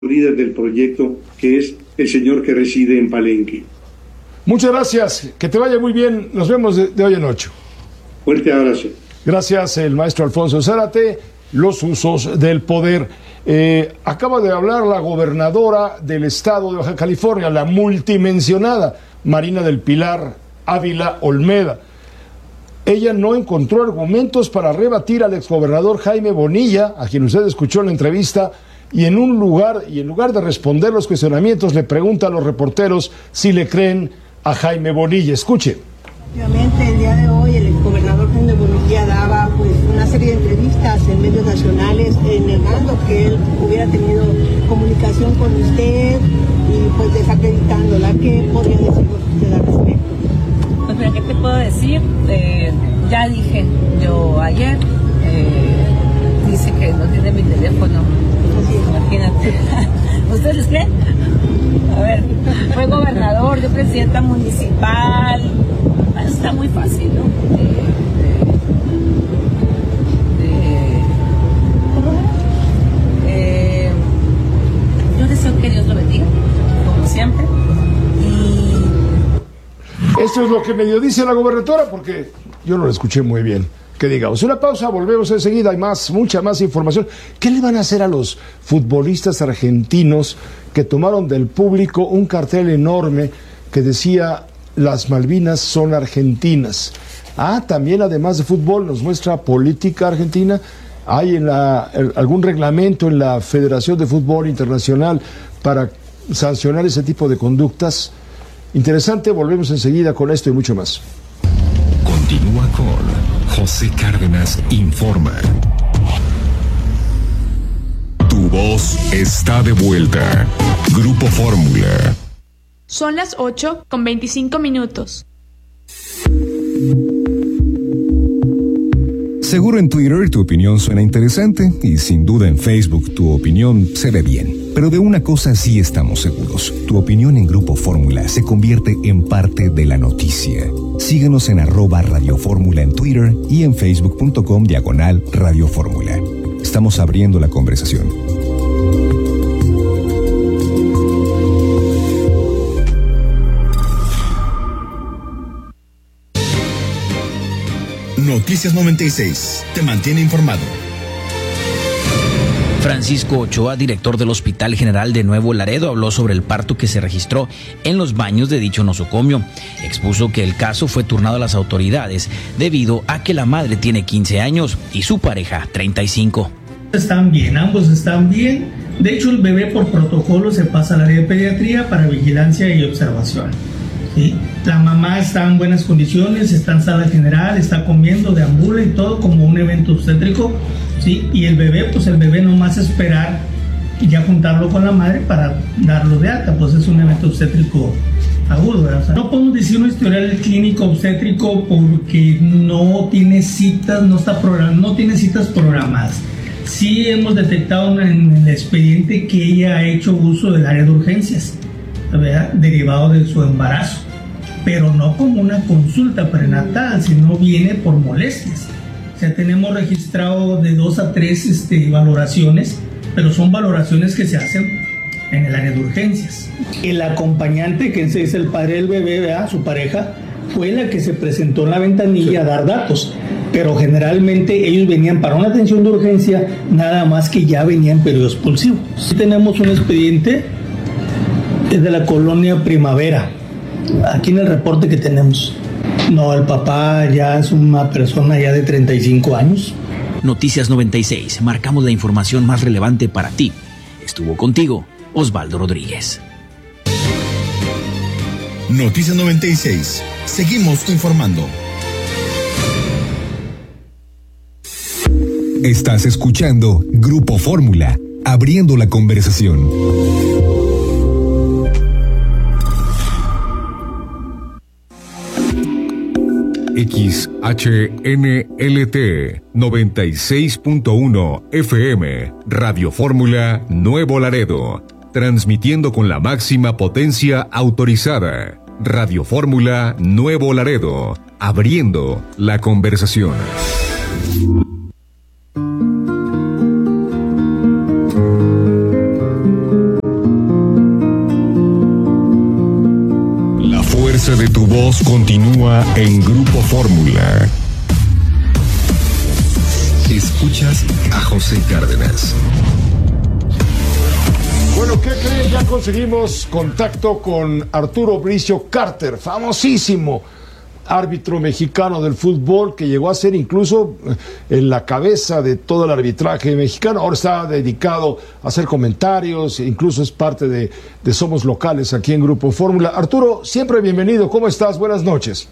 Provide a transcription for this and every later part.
líder del proyecto, que es el señor que reside en Palenque. Muchas gracias, que te vaya muy bien, nos vemos de hoy en 8. Fuerte abrazo. Gracias, el maestro Alfonso Zárate. Los usos del poder. Acaba de hablar la gobernadora del estado de Baja California, la multimencionada Marina del Pilar Ávila Olmeda. Ella no encontró argumentos para rebatir al exgobernador Jaime Bonilla, a quien usted escuchó en la entrevista, y en lugar de responder los cuestionamientos, le pregunta a los reporteros si le creen a Jaime Bonilla. Escuche. Obviamente el día de hoy el exgobernador Jaime Bonilla daba una serie de entrevistas en medios nacionales negando que él hubiera tenido comunicación con usted y desacreditándola. ¿Qué podría decirnos usted al respecto? Pues mira, ¿qué te puedo decir? Ya dije yo ayer, dice que no tiene mi teléfono. Imagínate. ¿Ustedes les creen? A ver, fue gobernador, yo presidenta municipal. Está muy fácil, ¿no? Yo deseo que Dios lo bendiga, como siempre. Esto es lo que medio dice la gobernadora, porque yo no lo escuché muy bien. Que digamos, una pausa, volvemos enseguida, hay mucha más información. ¿Qué le van a hacer a los futbolistas argentinos que tomaron del público un cartel enorme que decía "Las Malvinas son argentinas"? También además de fútbol nos muestra política argentina. ¿Hay algún reglamento en la Federación de Fútbol Internacional para sancionar ese tipo de conductas? Interesante, volvemos enseguida con esto y mucho más. Continúa con José Cárdenas Informa. Tu voz está de vuelta. Grupo Fórmula. Son las 8:25. Seguro en Twitter tu opinión suena interesante y sin duda en Facebook tu opinión se ve bien. Pero de una cosa sí estamos seguros. Tu opinión en Grupo Fórmula se convierte en parte de la noticia. Síguenos en @Radio Fórmula en Twitter y en facebook.com/Radio Fórmula. Estamos abriendo la conversación. Noticias 96. Te mantiene informado. Francisco Ochoa, director del Hospital General de Nuevo Laredo, habló sobre el parto que se registró en los baños de dicho nosocomio. Expuso que el caso fue turnado a las autoridades debido a que la madre tiene 15 años y su pareja 35. Están bien, ambos están bien. De hecho, el bebé por protocolo se pasa al área de pediatría para vigilancia y observación. ¿Sí? La mamá está en buenas condiciones, está en sala general, está comiendo, deambula y todo como un evento obstétrico. ¿Sí? Y el bebé nomás esperar y ya juntarlo con la madre para darlo de alta, pues es un evento obstétrico agudo, ¿verdad? O sea, no podemos decir un historial clínico obstétrico porque no tiene citas, no tiene citas programadas. Sí hemos detectado en el expediente que ella ha hecho uso del área de urgencias, ¿verdad? Derivado de su embarazo, pero no como una consulta prenatal, sino viene por molestias. O sea, tenemos registrado de 2 a 3 valoraciones, pero son valoraciones que se hacen en el área de urgencias. El acompañante, que es el padre del bebé, ¿verdad? Su pareja, fue la que se presentó en la ventanilla a dar datos, pero generalmente ellos venían para una atención de urgencia, nada más que ya venían en periodo expulsivo. Sí tenemos un expediente, es de la colonia Primavera, aquí en el reporte que tenemos. No, el papá ya es una persona ya de 35 años. Noticias 96, marcamos la información más relevante para ti. Estuvo contigo Osvaldo Rodríguez. Noticias 96, seguimos informando. Estás escuchando Grupo Fórmula, abriendo la conversación. XHNLT 96.1 FM, Radio Fórmula Nuevo Laredo, transmitiendo con la máxima potencia autorizada. Radio Fórmula Nuevo Laredo, abriendo la conversación. fuerza de tu voz continúa en Grupo Fórmula. Escuchas a José Cárdenas. Bueno, ¿qué creen? Ya conseguimos contacto con Arturo Bricio Carter, famosísimo árbitro mexicano del fútbol que llegó a ser incluso en la cabeza de todo el arbitraje mexicano. Ahora está dedicado a hacer comentarios, incluso es parte de Somos Locales aquí en Grupo Fórmula. Arturo, siempre bienvenido. ¿Cómo estás? Buenas noches.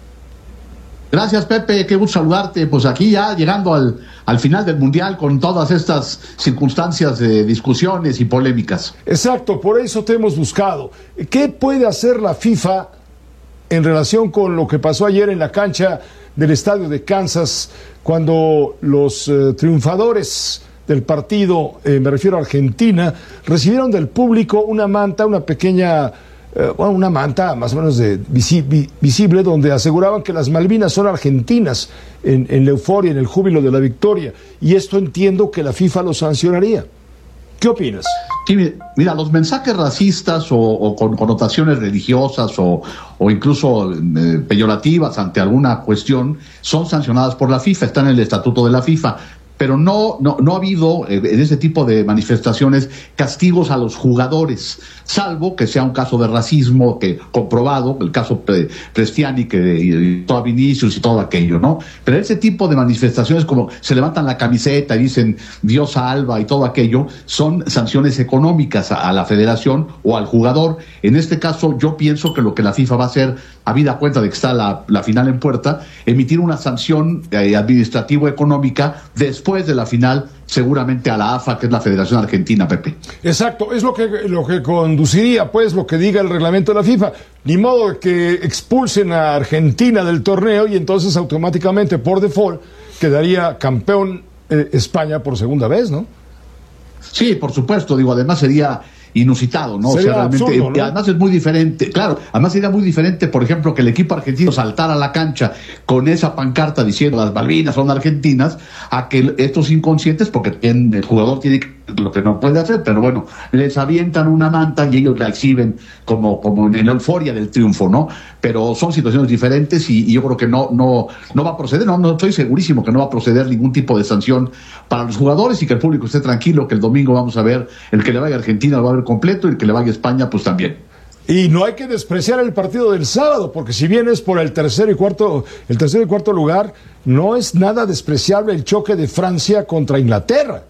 Gracias, Pepe, qué gusto saludarte. Pues aquí ya llegando al final del Mundial con todas estas circunstancias de discusiones y polémicas. Exacto, por eso te hemos buscado. ¿Qué puede hacer la FIFA en relación con lo que pasó ayer en la cancha del estadio de Kansas, cuando los triunfadores del partido, me refiero a Argentina, recibieron del público una manta, una pequeña... una manta más o menos visible, donde aseguraban que las Malvinas son argentinas en la euforia, en el júbilo de la victoria, y esto entiendo que la FIFA lo sancionaría. ¿Qué opinas? Sí, mira, los mensajes racistas o con connotaciones religiosas o incluso peyorativas ante alguna cuestión son sancionadas por la FIFA, están en el estatuto de la FIFA. Pero no ha habido en ese tipo de manifestaciones castigos a los jugadores, salvo que sea un caso de racismo que comprobado, el caso Prestiani, que todo a Vinicius y todo aquello, ¿no? Pero ese tipo de manifestaciones, como se levantan la camiseta y dicen Dios salva y todo aquello, son sanciones económicas a la federación o al jugador. En este caso, yo pienso que lo que la FIFA va a hacer, habida cuenta de que está la final en puerta, emitir una sanción administrativo-económica después de la final, seguramente a la AFA, que es la Federación Argentina, Pepe. Exacto, es lo que conduciría, pues, lo que diga el reglamento de la FIFA. Ni modo que expulsen a Argentina del torneo y entonces automáticamente, por default, quedaría campeón España por segunda vez, ¿no? Sí, por supuesto, además sería inusitado, ¿no? Sería realmente absurdo, ¿no? Además es muy diferente, claro, además sería muy diferente, por ejemplo, que el equipo argentino saltara a la cancha con esa pancarta diciendo las Malvinas son argentinas, a que estos inconscientes, porque el jugador tiene lo que no puede hacer, pero bueno, les avientan una manta y ellos la exhiben como en la euforia del triunfo, ¿no? Pero son situaciones diferentes y yo creo que no va a proceder, no estoy segurísimo que no va a proceder ningún tipo de sanción para los jugadores y que el público esté tranquilo, que el domingo vamos a ver, el que le vaya a Argentina lo va a ver completo y el que le vaya a España pues también. Y no hay que despreciar el partido del sábado, porque si bien es por el tercer y cuarto lugar, no es nada despreciable el choque de Francia contra Inglaterra.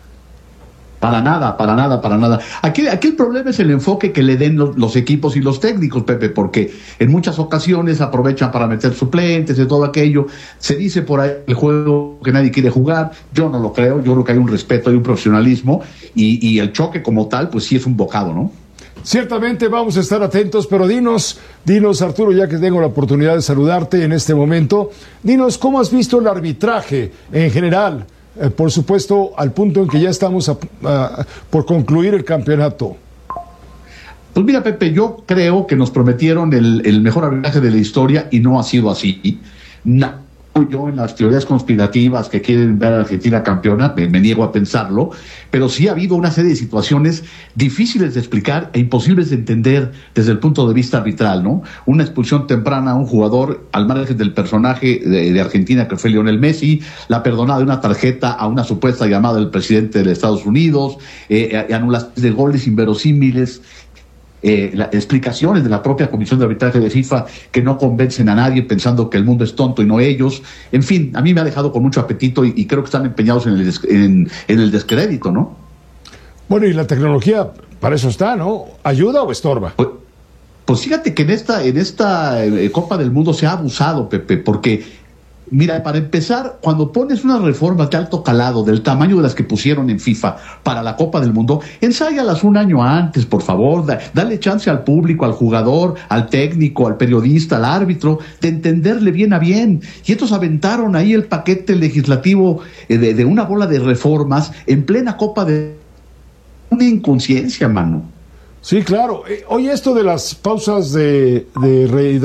Para nada. Aquí el problema es el enfoque que le den los equipos y los técnicos, Pepe, porque en muchas ocasiones aprovechan para meter suplentes y todo aquello. Se dice por ahí el juego que nadie quiere jugar. Yo no lo creo. Yo creo que hay un respeto, hay un profesionalismo y el choque como tal, pues sí es un bocado, ¿no? Ciertamente vamos a estar atentos, pero dinos, Arturo, ya que tengo la oportunidad de saludarte en este momento, dinos cómo has visto el arbitraje en general. Por supuesto, al punto en que ya estamos por concluir el campeonato. Pues mira, Pepe, yo creo que nos prometieron el mejor arbitraje de la historia y no ha sido así. Yo en las teorías conspirativas que quieren ver a Argentina campeona, me niego a pensarlo, pero sí ha habido una serie de situaciones difíciles de explicar e imposibles de entender desde el punto de vista arbitral, ¿no? Una expulsión temprana a un jugador al margen del personaje de Argentina que fue Lionel Messi, la perdonada de una tarjeta a una supuesta llamada del presidente de Estados Unidos, anulaciones de goles inverosímiles, explicaciones de la propia Comisión de Arbitraje de FIFA que no convencen a nadie pensando que el mundo es tonto y no ellos. En fin, a mí me ha dejado con mucho apetito y creo que están empeñados en el descrédito, ¿no? Bueno, y la tecnología para eso está, ¿no? ¿Ayuda o estorba? Pues fíjate que en esta Copa del Mundo se ha abusado, Pepe, porque mira, para empezar, cuando pones una reforma de alto calado del tamaño de las que pusieron en FIFA para la Copa del Mundo, ensáyalas un año antes, por favor, dale chance al público, al jugador, al técnico, al periodista, al árbitro, de entenderle bien a bien. Y estos aventaron ahí el paquete legislativo de una bola de reformas en plena Copa de... Una inconsciencia, mano. Sí, claro. Oye, esto de las pausas de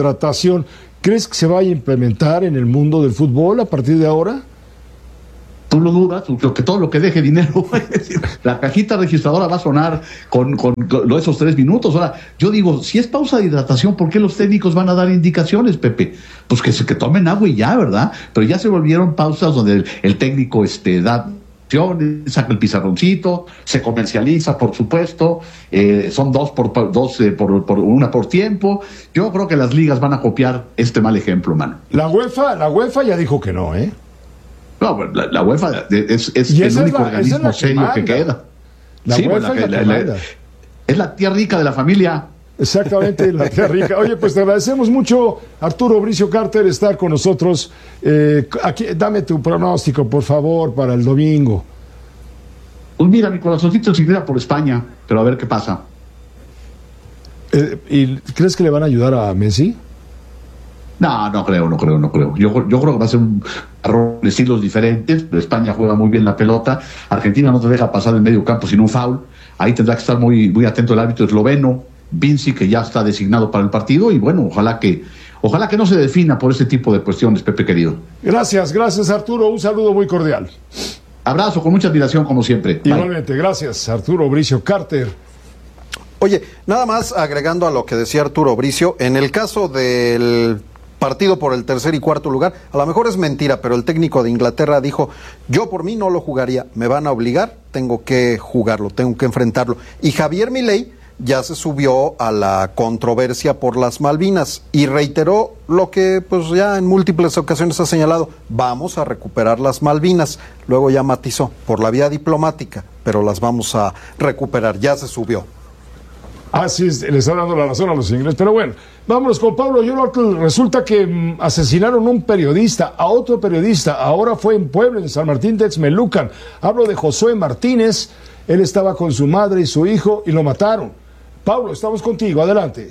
rehidratación, ¿crees que se vaya a implementar en el mundo del fútbol a partir de ahora? tú lo dudas, que todo lo que deje dinero, la cajita registradora va a sonar con esos 3 minutos. Ahora, yo digo, si es pausa de hidratación, ¿por qué los técnicos van a dar indicaciones, Pepe? Pues que tomen agua y ya, ¿verdad? Pero ya se volvieron pausas donde el técnico da, saca el pizarroncito, se comercializa, por supuesto, son una por tiempo. Yo creo que las ligas van a copiar este mal ejemplo, mano. La UEFA ya dijo que no, ¿eh? No, la UEFA es el único organismo serio que queda. La UEFA es la tía rica de la familia. Exactamente, la tía rica. Oye, pues te agradecemos mucho, Arturo Bricio Carter, estar con nosotros. Aquí, dame tu pronóstico, por favor, para el domingo. Pues mira, mi corazoncito se inclina por España, pero a ver qué pasa. ¿Y crees que le van a ayudar a Messi? No creo. Yo creo que va a ser un error de estilos diferentes. España juega muy bien la pelota. Argentina no te deja pasar el medio campo sin un foul. Ahí tendrá que estar muy, muy atento el árbitro esloveno, Vinci, que ya está designado para el partido. Y bueno, ojalá que no se defina por ese tipo de cuestiones, Pepe querido. Gracias Arturo. Un saludo muy cordial. Abrazo, con mucha admiración como siempre. Igualmente, bye. Gracias, Arturo Bricio Carter. Oye, nada más agregando a lo que decía Arturo Bricio, en el caso del partido por el tercer y cuarto lugar, a lo mejor es mentira, pero el técnico de Inglaterra dijo, yo por mí no lo jugaría, me van a obligar, tengo que jugarlo, tengo que enfrentarlo. Y Javier Milei ya se subió a la controversia por las Malvinas y reiteró lo que pues ya en múltiples ocasiones ha señalado, vamos a recuperar las Malvinas. Luego ya matizó, por la vía diplomática, pero las vamos a recuperar, ya se subió. Sí, le está dando la razón a los ingleses. Pero bueno, vámonos con Pablo Yolotl. Resulta que asesinaron a un periodista, a otro periodista. Ahora fue en Puebla, en San Martín Texmelucan. Hablo de Josué Martínez. Él estaba con su madre y su hijo y lo mataron. Pablo, estamos contigo. Adelante.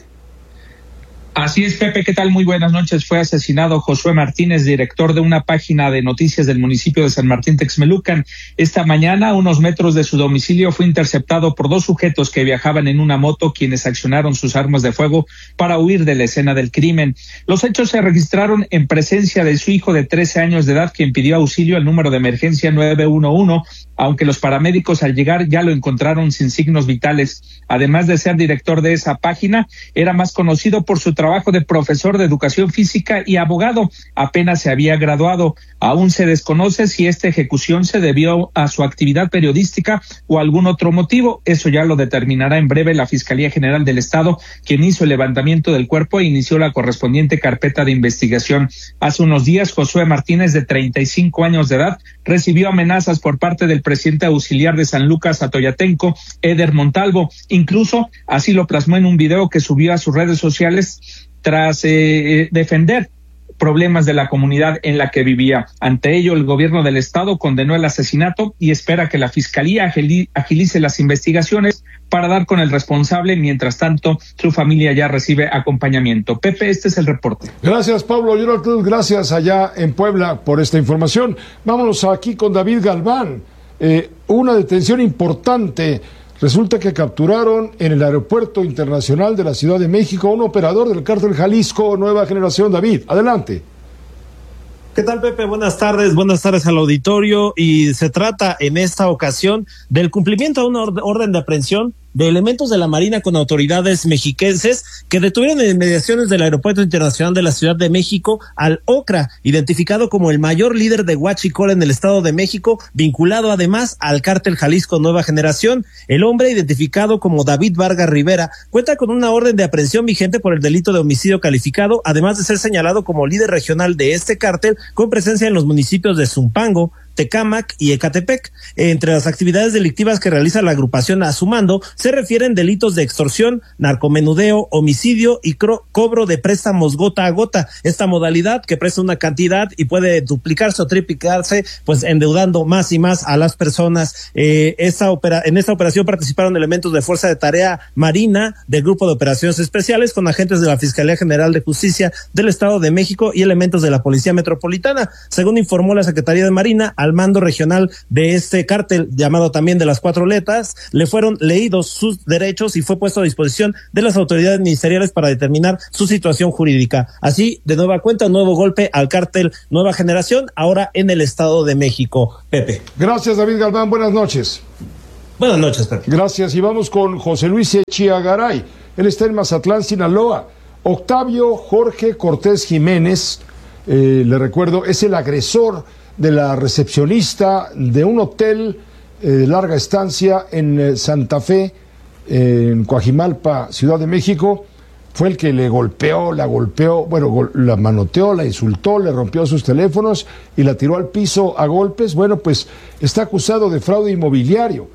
Así es, Pepe, ¿qué tal? Muy buenas noches. Fue asesinado Josué Martínez, director de una página de noticias del municipio de San Martín Texmelucan. Esta mañana, a unos metros de su domicilio, fue interceptado por 2 sujetos que viajaban en una moto, quienes accionaron sus armas de fuego para huir de la escena del crimen. Los hechos se registraron en presencia de su hijo de 13 años de edad, quien pidió auxilio al número de emergencia 911, aunque los paramédicos al llegar ya lo encontraron sin signos vitales. Además de ser director de esa página, era más conocido por su trabajo de profesor de educación física y abogado. Apenas se había graduado. Aún se desconoce si esta ejecución se debió a su actividad periodística o algún otro motivo. Eso ya lo determinará en breve la Fiscalía General del Estado, quien hizo el levantamiento del cuerpo e inició la correspondiente carpeta de investigación. Hace unos días, Josué Martínez, de 35 años de edad, recibió amenazas por parte del presidente auxiliar de San Lucas Atoyatenco, Eder Montalvo. Incluso así lo plasmó en un video que subió a sus redes sociales tras defender problemas de la comunidad en la que vivía. Ante ello, el gobierno del estado condenó el asesinato y espera que la fiscalía agilice las investigaciones para dar con el responsable. Mientras tanto, su familia ya recibe acompañamiento. Pepe, este es el reporte. Gracias, Pablo. Gracias allá en Puebla por esta información. Vámonos aquí con David Galván. Una detención importante. Resulta que capturaron en el Aeropuerto Internacional de la Ciudad de México a un operador del Cártel Jalisco Nueva Generación. David, adelante. ¿Qué tal, Pepe? Buenas tardes al auditorio. Y se trata en esta ocasión del cumplimiento de una orden de aprehensión de elementos de la Marina con autoridades mexiquenses que detuvieron en inmediaciones del Aeropuerto Internacional de la Ciudad de México al Ocra, identificado como el mayor líder de huachicol en el Estado de México, vinculado además al Cártel Jalisco Nueva Generación. El hombre, identificado como David Vargas Rivera, cuenta con una orden de aprehensión vigente por el delito de homicidio calificado, además de ser señalado como líder regional de este cártel, con presencia en los municipios de Zumpango, Tecámac y Ecatepec. Entre las actividades delictivas que realiza la agrupación a su mando se refieren delitos de extorsión, narcomenudeo, homicidio y cobro de préstamos gota a gota. Esta modalidad que presta una cantidad y puede duplicarse o triplicarse, pues endeudando más y más a las personas. En esta operación participaron elementos de Fuerza de Tarea Marina, del Grupo de Operaciones Especiales, con agentes de la Fiscalía General de Justicia del Estado de México y elementos de la Policía Metropolitana. Según informó la Secretaría de Marina, al mando regional de este cártel llamado también de las Cuatro Letras, le fueron leídos sus derechos y fue puesto a disposición de las autoridades ministeriales para determinar su situación jurídica. Así, de nueva cuenta, un nuevo golpe al cártel Nueva Generación, ahora en el Estado de México. Pepe. Gracias, David Galván. Buenas noches. Buenas noches, Pepe. Gracias. Y vamos con José Luis Echiagaray. Él está en Mazatlán, Sinaloa. Octavio Jorge Cortés Jiménez, le recuerdo, es el agresor de la recepcionista de un hotel de larga estancia en Santa Fe, en Coajimalpa, Ciudad de México. Fue el que le golpeó, la manoteó, la insultó, le rompió sus teléfonos y la tiró al piso a golpes. Bueno, pues está acusado de fraude inmobiliario.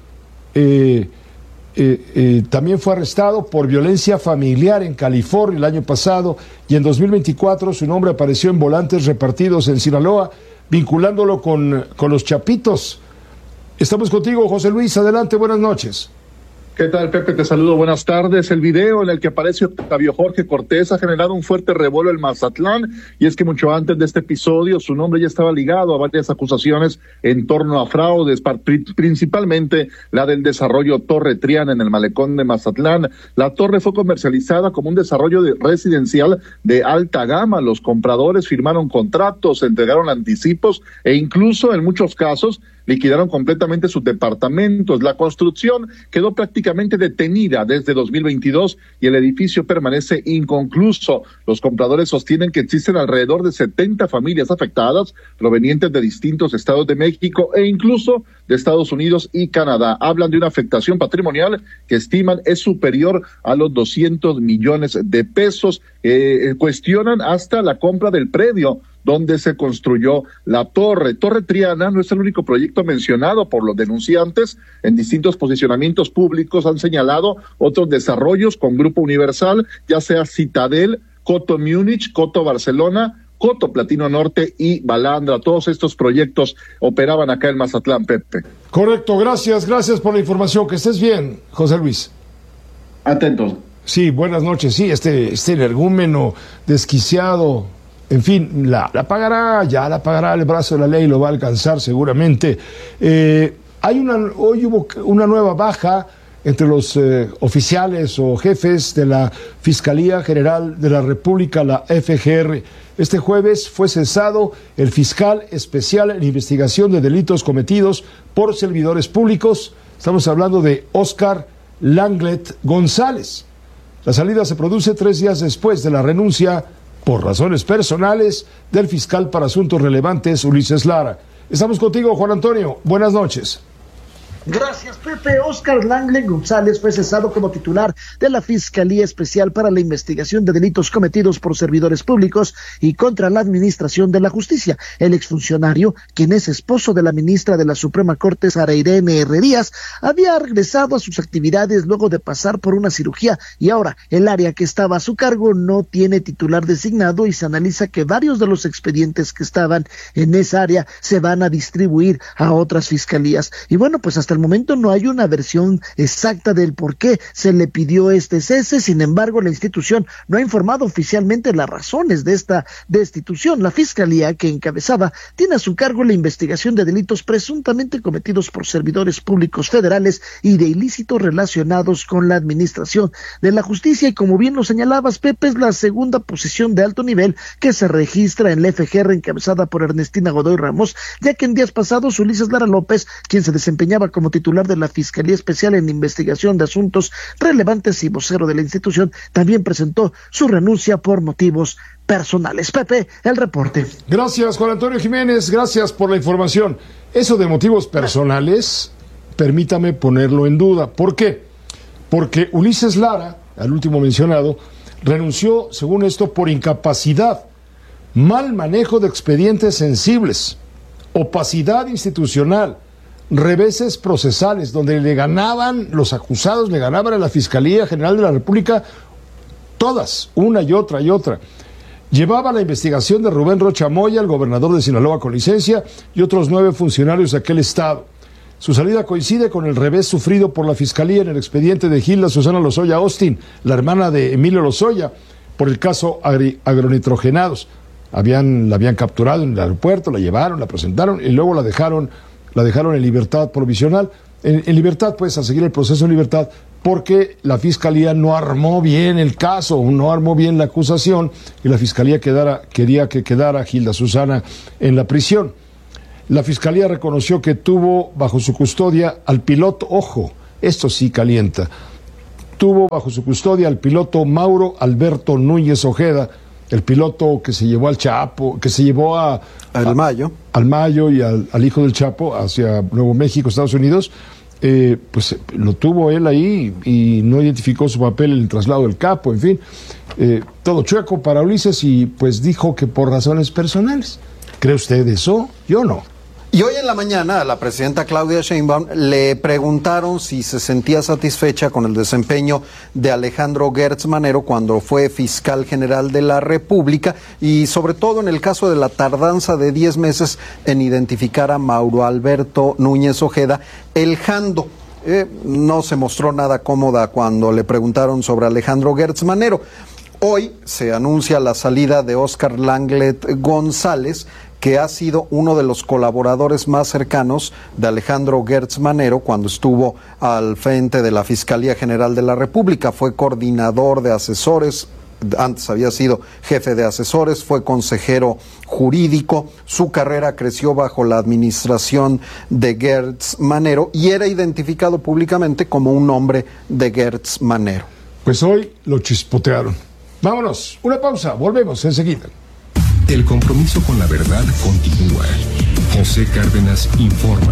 También fue arrestado por violencia familiar en California el año pasado, y en 2024 su nombre apareció en volantes repartidos en Sinaloa, vinculándolo con los Chapitos. Estamos contigo, José Luis, adelante, buenas noches. ¿Qué tal, Pepe? Te saludo, buenas tardes. El video en el que aparece Octavio Jorge Cortés ha generado un fuerte revuelo en Mazatlán, y es que mucho antes de este episodio su nombre ya estaba ligado a varias acusaciones en torno a fraudes, principalmente la del desarrollo Torre Triana en el malecón de Mazatlán. La torre fue comercializada como un desarrollo residencial de alta gama. Los compradores firmaron contratos, entregaron anticipos e incluso en muchos casos liquidaron completamente sus departamentos. La construcción quedó prácticamente detenida desde 2022 y el edificio permanece inconcluso. Los compradores sostienen que existen alrededor de 70 familias afectadas provenientes de distintos estados de México e incluso de Estados Unidos y Canadá. Hablan de una afectación patrimonial que estiman es superior a los 200 millones de pesos. Cuestionan hasta la compra del predio donde se construyó la torre. Torre Triana no es el único proyecto mencionado por los denunciantes. En distintos posicionamientos públicos han señalado otros desarrollos con Grupo Universal, ya sea Citadel, Coto Múnich, Coto Barcelona, Coto Platino Norte y Balandra. Todos estos proyectos operaban acá en Mazatlán, Pepe. Correcto, gracias por la información. Que estés bien, José Luis. Atentos. Sí, buenas noches. Sí, este energúmeno desquiciado, en fin, la pagará, el brazo de la ley lo va a alcanzar seguramente. Hoy hubo una nueva baja entre los oficiales o jefes de la Fiscalía General de la República, la FGR. Este jueves fue cesado el fiscal especial en investigación de delitos cometidos por servidores públicos. Estamos hablando de Óscar Langlet González. La salida se produce 3 días después de la renuncia por razones personales del fiscal para asuntos relevantes, Ulises Lara. Estamos contigo, Juan Antonio. Buenas noches. Gracias, Pepe. Óscar Langlet González fue cesado como titular de la Fiscalía Especial para la Investigación de Delitos Cometidos por Servidores Públicos y contra la Administración de la Justicia. El exfuncionario, quien es esposo de la ministra de la Suprema Corte, Sara Irene R. Díaz, había regresado a sus actividades luego de pasar por una cirugía, y ahora el área que estaba a su cargo no tiene titular designado, y se analiza que varios de los expedientes que estaban en esa área se van a distribuir a otras fiscalías. Y bueno, pues hasta el momento no hay una versión exacta del por qué se le pidió este cese. Sin embargo, la institución no ha informado oficialmente las razones de esta destitución. La fiscalía que encabezaba tiene a su cargo la investigación de delitos presuntamente cometidos por servidores públicos federales y de ilícitos relacionados con la administración de la justicia, y como bien lo señalabas, Pepe, es la segunda posición de alto nivel que se registra en la FGR encabezada por Ernestina Godoy Ramos, ya que en días pasados Ulises Lara López, quien se desempeñaba como titular de la Fiscalía Especial en Investigación de Asuntos Relevantes y vocero de la institución, también presentó su renuncia por motivos personales. Pepe, el reporte. Gracias, Juan Antonio Jiménez, gracias por la información. Eso de motivos personales, permítame ponerlo en duda. ¿Por qué? Porque Ulises Lara, al último mencionado, renunció, según esto, por incapacidad, mal manejo de expedientes sensibles, opacidad institucional, reveses procesales, donde los acusados le ganaban a la Fiscalía General de la República todas, una y otra y otra. Llevaba la investigación de Rubén Rocha Moya, el gobernador de Sinaloa con licencia, y otros 9 funcionarios de aquel estado. Su salida coincide con el revés sufrido por la Fiscalía en el expediente de Gilda Susana Lozoya Austin, la hermana de Emilio Lozoya, por el caso agronitrogenados. la habían capturado en el aeropuerto, la llevaron, la presentaron y luego la dejaron en libertad provisional, en libertad, pues, a seguir el proceso en libertad, porque la Fiscalía no armó bien el caso, no armó bien la acusación, y la Fiscalía quería que quedara Gilda Susana en la prisión. La Fiscalía reconoció que tuvo bajo su custodia al piloto, ojo, esto sí calienta, tuvo bajo su custodia al piloto Mauro Alberto Núñez Ojeda, el piloto que se llevó al Chapo, que se llevó al Mayo y al hijo del Chapo hacia Nuevo México, Estados Unidos. Pues lo tuvo él ahí y no identificó su papel en el traslado del capo, en fin, todo chueco para Ulises, y pues dijo que por razones personales. ¿Cree usted eso? Yo no. Y hoy en la mañana a la presidenta Claudia Sheinbaum le preguntaron si se sentía satisfecha con el desempeño de Alejandro Gertz Manero cuando fue fiscal general de la República, y sobre todo en el caso de la tardanza de 10 meses en identificar a Mauro Alberto Núñez Ojeda, el Jando. No se mostró nada cómoda cuando le preguntaron sobre Alejandro Gertz Manero. Hoy se anuncia la salida de Óscar Langlet González, que ha sido uno de los colaboradores más cercanos de Alejandro Gertz Manero cuando estuvo al frente de la Fiscalía General de la República. Fue coordinador de asesores, antes había sido jefe de asesores, fue consejero jurídico. Su carrera creció bajo la administración de Gertz Manero y era identificado públicamente como un hombre de Gertz Manero. Pues hoy lo chispotearon. Vámonos, una pausa, volvemos enseguida. El compromiso con la verdad continúa. José Cárdenas informa.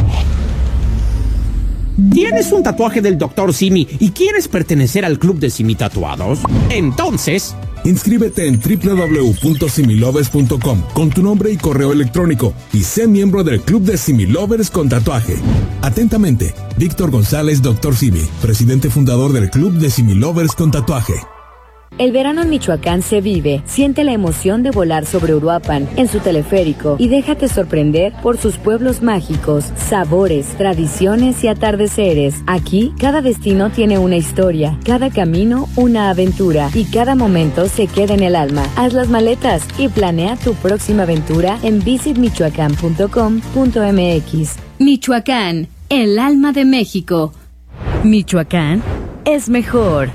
¿Tienes un tatuaje del Dr. Simi y quieres pertenecer al club de Simi Tatuados? Entonces, inscríbete en www.similovers.com con tu nombre y correo electrónico y sé miembro del club de Simi Lovers con tatuaje. Atentamente, Víctor González, Dr. Simi, presidente fundador del club de Simi Lovers con tatuaje. El verano en Michoacán se vive. Siente la emoción de volar sobre Uruapan en su teleférico y déjate sorprender por sus pueblos mágicos, sabores, tradiciones y atardeceres. Aquí, cada destino tiene una historia, cada camino una aventura y cada momento se queda en el alma. Haz las maletas y planea tu próxima aventura en visitmichoacán.com.mx. Michoacán, el alma de México. Michoacán es mejor.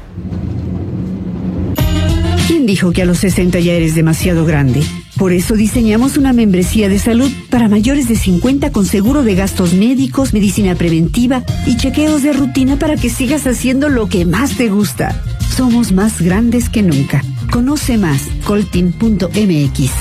¿Quién dijo que a los 60 ya eres demasiado grande? Por eso diseñamos una membresía de salud para mayores de 50 con seguro de gastos médicos, medicina preventiva y chequeos de rutina para que sigas haciendo lo que más te gusta. Somos más grandes que nunca. Conoce más, coltin.mx.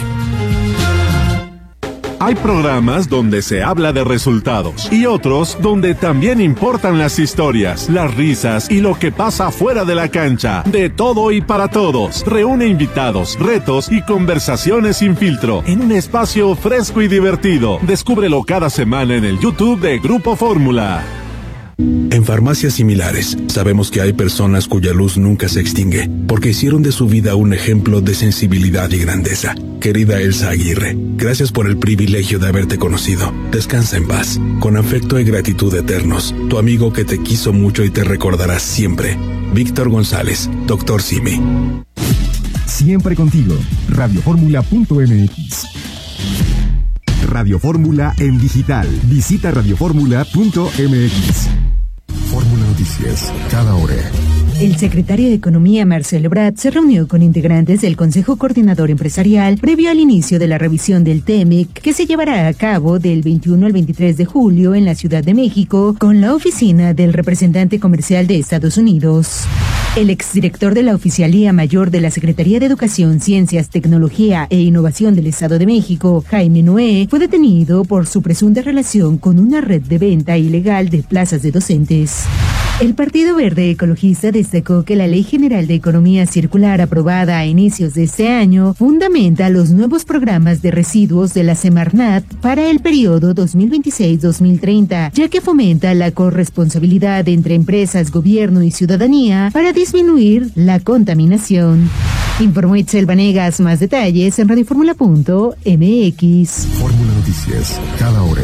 Hay programas donde se habla de resultados y otros donde también importan las historias, las risas y lo que pasa fuera de la cancha. De todo y para todos. Reúne invitados, retos y conversaciones sin filtro en un espacio fresco y divertido. Descúbrelo cada semana en el YouTube de Grupo Fórmula. En Farmacias Similares, sabemos que hay personas cuya luz nunca se extingue, porque hicieron de su vida un ejemplo de sensibilidad y grandeza. Querida Elsa Aguirre, gracias por el privilegio de haberte conocido. Descansa en paz. Con afecto y gratitud eternos, tu amigo que te quiso mucho y te recordará siempre. Víctor González, Dr. Simi. Siempre contigo. Radioformula.mx. Radio Fórmula en digital. Visita radioformula.mx. Fórmula Noticias, cada hora. El secretario de Economía, Marcelo Ebrard, se reunió con integrantes del Consejo Coordinador Empresarial previo al inicio de la revisión del TEMEC, que se llevará a cabo del 21 al 23 de julio en la Ciudad de México, con la oficina del representante comercial de Estados Unidos. El exdirector de la Oficialía Mayor de la Secretaría de Educación, Ciencias, Tecnología e Innovación del Estado de México, Jaime Noé, fue detenido por su presunta relación con una red de venta ilegal de plazas de docentes. El Partido Verde Ecologista destacó que la Ley General de Economía Circular aprobada a inicios de este año fundamenta los nuevos programas de residuos de la Semarnat para el periodo 2026-2030, ya que fomenta la corresponsabilidad entre empresas, gobierno y ciudadanía para disminuir la contaminación. Informó Itzel Vanegas. Más detalles en radioformula.mx. Fórmula Noticias, cada hora.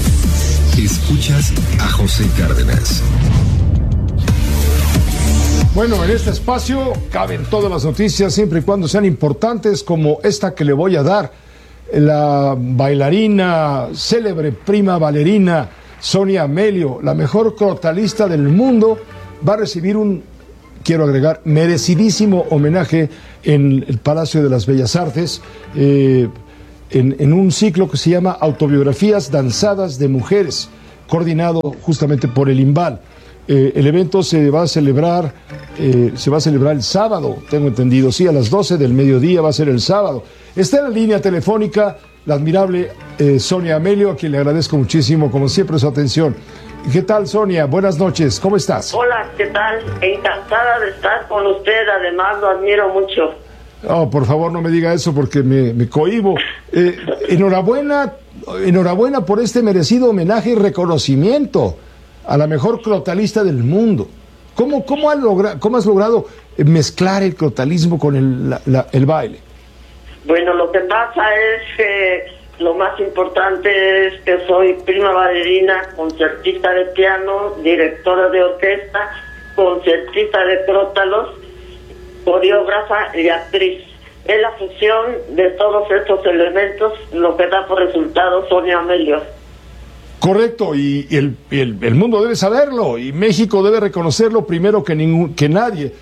Escuchas a José Cárdenas. Bueno, en este espacio caben todas las noticias siempre y cuando sean importantes, como esta que le voy a dar. La bailarina, célebre prima bailarina Sonia Amelio, la mejor crotalista del mundo, va a recibir un, quiero agregar, merecidísimo homenaje en el Palacio de las Bellas Artes, en un ciclo que se llama Autobiografías Danzadas de Mujeres, coordinado justamente por el IMBAL. El evento se va a celebrar el sábado, tengo entendido, sí, a las 12 del mediodía va a ser el sábado. Está en la línea telefónica la admirable Sonia Amelio, a quien le agradezco muchísimo, como siempre, su atención. ¿Qué tal, Sonia? Buenas noches, ¿cómo estás? Hola, ¿qué tal? Encantada de estar con usted, además lo admiro mucho. Oh, por favor, no me diga eso porque me cohíbo. Enhorabuena por este merecido homenaje y reconocimiento a la mejor crotalista del mundo. ¿Cómo has logrado mezclar el crotalismo con el baile? Bueno, lo que pasa es que lo más importante es que soy prima bailarina, concertista de piano, directora de orquesta, concertista de crótalos, coreógrafa y actriz. Es la fusión de todos estos elementos lo que da por resultado Sonia Amelio. Correcto, y el mundo debe saberlo, y México debe reconocerlo primero que nadie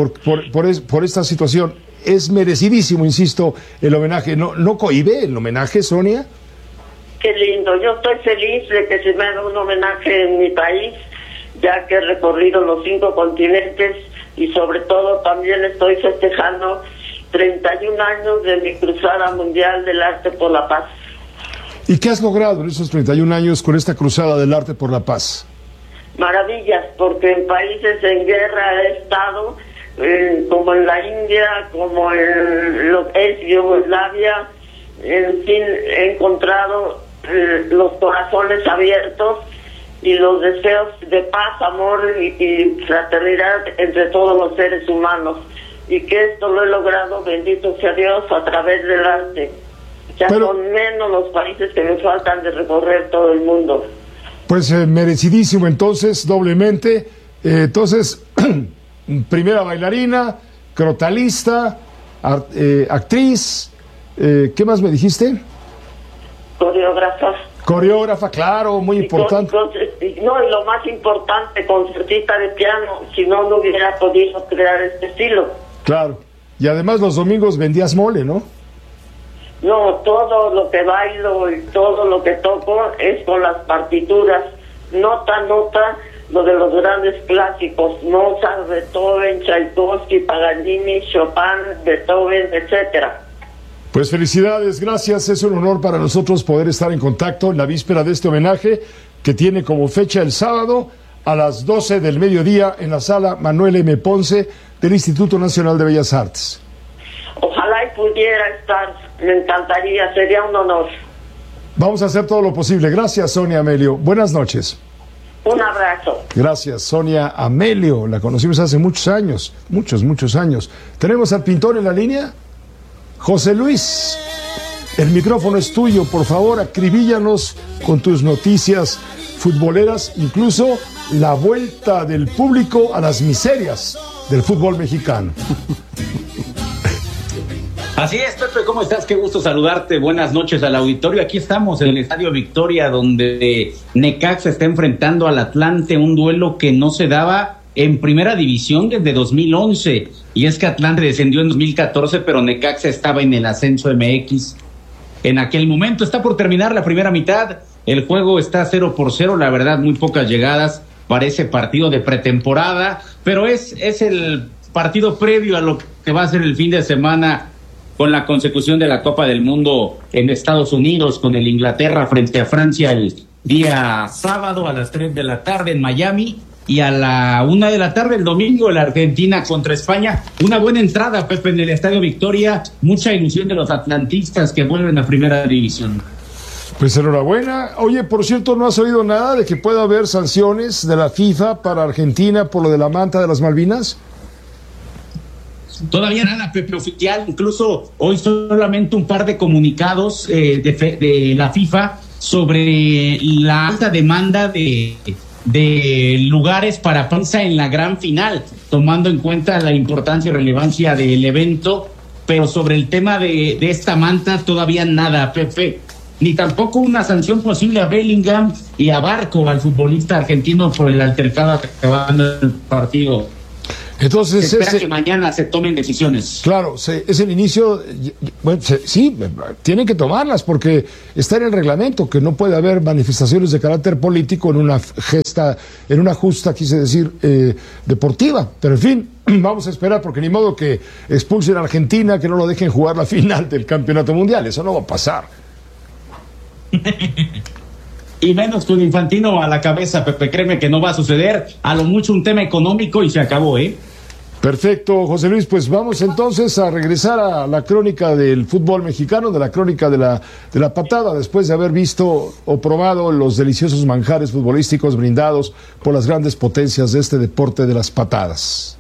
por esta situación. Es merecidísimo, insisto, el homenaje. ¿No cohíbe el homenaje, Sonia? Qué lindo, yo estoy feliz de que se me haga un homenaje en mi país, ya que he recorrido los 5 continentes y sobre todo también estoy festejando 31 años de mi cruzada mundial del arte por la paz. ¿Y qué has logrado en esos 31 años con esta cruzada del arte por la paz? Maravillas, porque en países en guerra he estado, como en la India, como en lo que es Yugoslavia, en fin, he encontrado los corazones abiertos y los deseos de paz, amor y fraternidad entre todos los seres humanos, y que esto lo he logrado, bendito sea Dios, a través del arte. Ya son menos los países que me faltan de recorrer todo el mundo. Pues merecidísimo entonces, doblemente. Entonces, primera bailarina, crotalista, actriz, ¿qué más me dijiste? Coreógrafa. Coreógrafa, claro, muy importante. Y lo más importante, concertista de piano, si no hubiera podido crear este estilo. Claro, y además los domingos vendías mole, ¿no? No, todo lo que bailo y todo lo que toco es con las partituras, nota a nota, lo de los grandes clásicos, Mozart, Beethoven, Tchaikovsky, Paganini, Chopin, Beethoven, etcétera. Pues felicidades, gracias, es un honor para nosotros poder estar en contacto en la víspera de este homenaje que tiene como fecha el sábado a las 12 del mediodía en la sala Manuel M. Ponce del Instituto Nacional de Bellas Artes. Ojalá y pudiera estar, me encantaría, sería un honor. Vamos a hacer todo lo posible. Gracias, Sonia Amelio. Buenas noches. Un abrazo. Gracias, Sonia Amelio. La conocimos hace muchos años, muchos años. ¿Tenemos al pintor en la línea? José Luis, el micrófono es tuyo. Por favor, acribíllanos con tus noticias futboleras, incluso la vuelta del público a las miserias del fútbol mexicano. Así es, Pepe, ¿cómo estás? Qué gusto saludarte. Buenas noches al auditorio. Aquí estamos en el Estadio Victoria, donde Necaxa está enfrentando al Atlante, un duelo que no se daba en primera división desde 2011. Y es que Atlante descendió en 2014, pero Necaxa estaba en el ascenso MX. En aquel momento está por terminar la primera mitad. El juego está 0-0, la verdad, muy pocas llegadas. Parece partido de pretemporada, pero es el partido previo a lo que va a ser el fin de semana con la consecución de la Copa del Mundo en Estados Unidos, con el Inglaterra frente a Francia el día sábado a las 3 de la tarde en Miami, y a la 1 de la tarde el domingo la Argentina contra España. Una buena entrada, Pepe, en el Estadio Victoria, mucha ilusión de los atlantistas que vuelven a primera división. Pues enhorabuena. Oye, por cierto, ¿no has oído nada de que pueda haber sanciones de la FIFA para Argentina por lo de la manta de las Malvinas? Todavía nada, Pepe, oficial. Incluso hoy solamente un par de comunicados de la FIFA sobre la alta demanda de de lugares para prensa en la gran final, tomando en cuenta la importancia y relevancia del evento, pero sobre el tema de esta manta todavía nada, Pepe, ni tampoco una sanción posible a Bellingham y a Barco, al futbolista argentino, por el altercado acabando el partido. Entonces se espera que mañana se tomen decisiones. Claro, es el inicio. Bueno, sí, tienen que tomarlas porque está en el reglamento que no puede haber manifestaciones de carácter político en una justa, quise decir, deportiva. Pero en fin, vamos a esperar porque ni modo que expulsen a Argentina, que no lo dejen jugar la final del Campeonato Mundial. Eso no va a pasar. Y menos con Infantino a la cabeza, Pepe, créeme que no va a suceder. A lo mucho un tema económico y se acabó, ¿eh? Perfecto, José Luis, pues vamos entonces a regresar a la crónica del fútbol mexicano, de la crónica de la patada, después de haber visto o probado los deliciosos manjares futbolísticos brindados por las grandes potencias de este deporte de las patadas.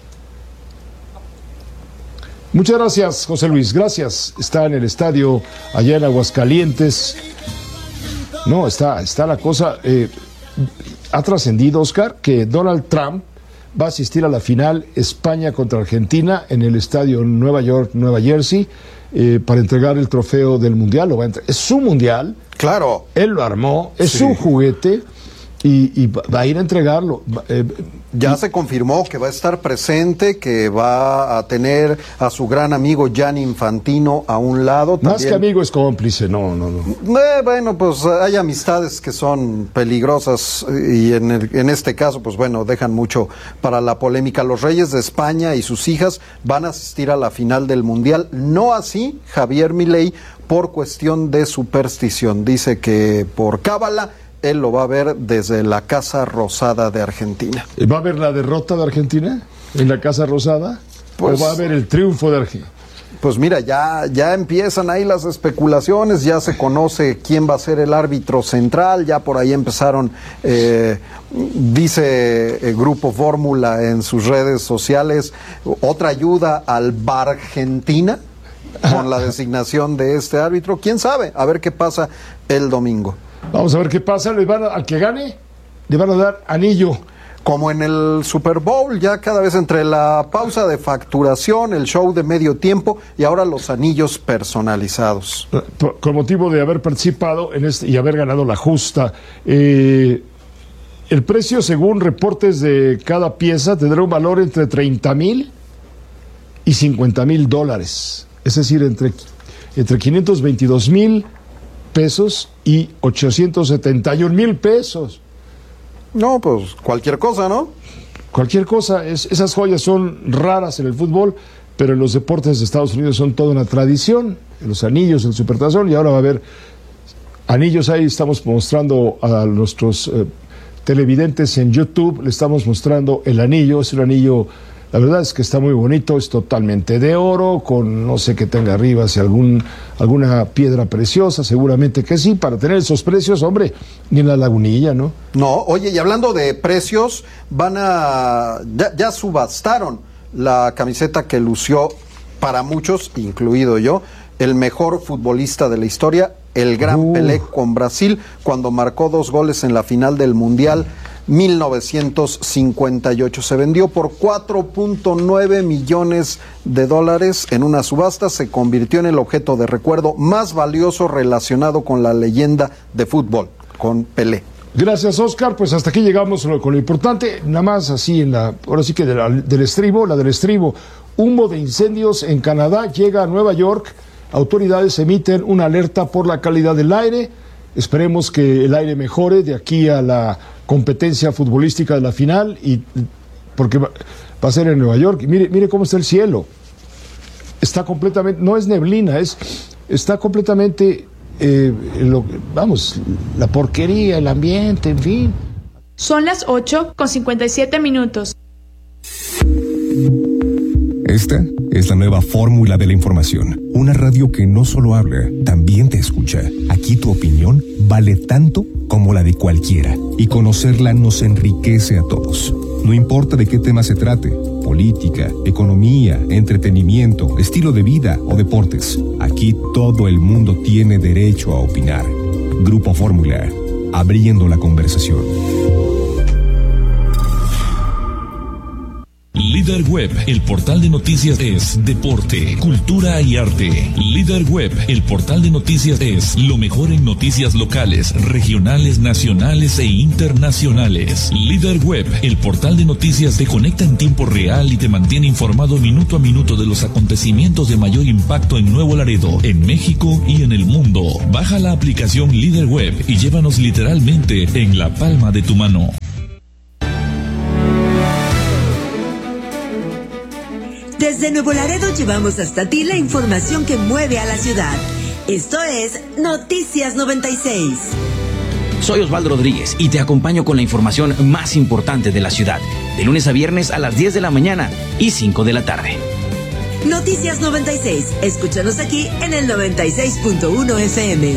Muchas gracias, José Luis, gracias. Está en el estadio allá en Aguascalientes. No, está la cosa. Ha trascendido, Oscar, que Donald Trump va a asistir a la final España contra Argentina en el estadio Nueva York, Nueva Jersey, para entregar el trofeo del Mundial. Es su Mundial. Claro. Él lo armó, es su juguete y va a ir a entregarlo. Ya se confirmó que va a estar presente, que va a tener a su gran amigo Gianni Infantino a un lado. También. Más que amigo es cómplice, no. Bueno, pues hay amistades que son peligrosas y en este caso, pues bueno, dejan mucho para la polémica. Los Reyes de España y sus hijas van a asistir a la final del Mundial, no así Javier Milei por cuestión de superstición. Dice que por cábala él lo va a ver desde la Casa Rosada de Argentina. ¿Va a ver la derrota de Argentina en la Casa Rosada? Pues, ¿o va a ver el triunfo de Argentina? Pues mira, ya empiezan ahí las especulaciones, ya se conoce quién va a ser el árbitro central, ya por ahí empezaron, dice el Grupo Fórmula en sus redes sociales, otra ayuda al VAR Argentina con la designación de este árbitro. ¿Quién sabe? A ver qué pasa el domingo. Vamos a ver qué pasa. Al que gane le van a dar anillo. Como en el Super Bowl, ya cada vez entre la pausa de facturación, el show de medio tiempo y ahora los anillos personalizados. Con motivo de haber participado en y haber ganado la justa. El precio, según reportes de cada pieza, tendrá un valor entre 30,000 y 50,000 dólares. Es decir, entre 522,000 pesos y 871,000 pesos. No, pues cualquier cosa, ¿no? Cualquier cosa. Esas joyas son raras en el fútbol, pero en los deportes de Estados Unidos son toda una tradición. Los anillos, el supertazón, y ahora va a haber anillos ahí. Estamos mostrando a nuestros televidentes en YouTube, le estamos mostrando el anillo. Es un anillo, la verdad es que está muy bonito, es totalmente de oro, con no sé qué tenga arriba, si alguna piedra preciosa, seguramente que sí, para tener esos precios, hombre, ni en la Lagunilla, ¿no? No, oye, y hablando de precios, ya subastaron la camiseta que lució para muchos, incluido yo, el mejor futbolista de la historia, el gran Pelé con Brasil, cuando marcó 2 goles en la final del Mundial 1958. Se vendió por $4.9 millones en una subasta. Se convirtió en el objeto de recuerdo más valioso relacionado con la leyenda de fútbol, con Pelé. Gracias, Oscar. Pues hasta aquí llegamos con lo importante. Nada más así, ahora sí que del estribo. Humo de incendios en Canadá llega a Nueva York. Autoridades emiten una alerta por la calidad del aire. Esperemos que el aire mejore de aquí a la competencia futbolística de la final, porque va a ser en Nueva York. Mire cómo está el cielo. Está completamente, no es neblina, está completamente, la porquería, el ambiente, en fin. Son las 8:57. Esta es la nueva fórmula de la información. Una radio que no solo habla, también te escucha. Aquí tu opinión vale tanto como la de cualquiera. Y conocerla nos enriquece a todos. No importa de qué tema se trate, política, economía, entretenimiento, estilo de vida o deportes. Aquí todo el mundo tiene derecho a opinar. Grupo Fórmula, abriendo la conversación. Líder Web, el portal de noticias es deporte, cultura y arte. Líder Web, el portal de noticias es lo mejor en noticias locales, regionales, nacionales e internacionales. Líder Web, el portal de noticias te conecta en tiempo real y te mantiene informado minuto a minuto de los acontecimientos de mayor impacto en Nuevo Laredo, en México y en el mundo. Baja la aplicación Líder Web y llévanos literalmente en la palma de tu mano. Desde Nuevo Laredo llevamos hasta ti la información que mueve a la ciudad. Esto es Noticias 96. Soy Osvaldo Rodríguez y te acompaño con la información más importante de la ciudad, de lunes a viernes a las 10 de la mañana y 5 de la tarde. Noticias 96. Escúchanos aquí en el 96.1 FM.